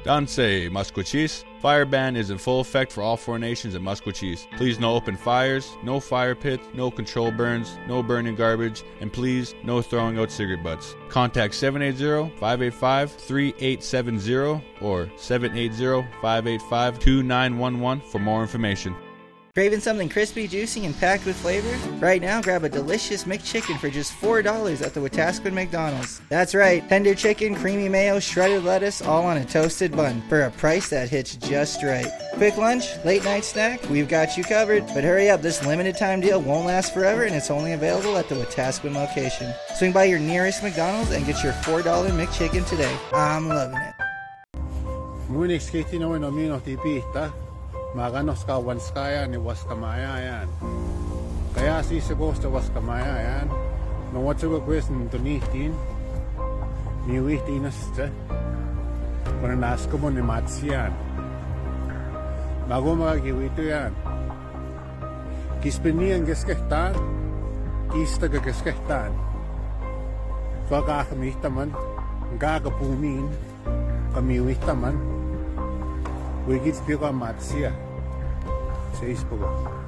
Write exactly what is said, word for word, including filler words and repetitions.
Danse, Musqueam. Fire ban is in full effect for all four nations in Musqueam. Please no open fires, no fire pits, no control burns, no burning garbage, and please no throwing out cigarette butts. Contact seven eight zero, five eight five, three eight seven zero or seven eight zero, five eight five, two nine one one for more information. Craving something crispy, juicy, and packed with flavor? Right now, grab a delicious McChicken for just four dollars at the Wetaskiwin McDonald's. That's right, tender chicken, creamy mayo, shredded lettuce, all on a toasted bun for a price that hits just right. Quick lunch, late night snack, we've got you covered. But hurry up, this limited time deal won't last forever and it's only available at the Wetaskiwin location. Swing by your nearest McDonald's and get your four dollar McChicken today. I'm loving it. Munix kitino nomino tipita. Maganos ka wanskaya ni waskamaya yan. Kaya si sigos ta waskamaya yan. No what to request to nitin. Ni wihtinas ta. Kung nasko mo ni matsiyan. Bago magagiwito yan. Kispinian geskehtan. Kista geskehtan. Fakakamihtaman. Gagapumin. Kamiwihtaman. Wigits pika matsia. Seis pogo.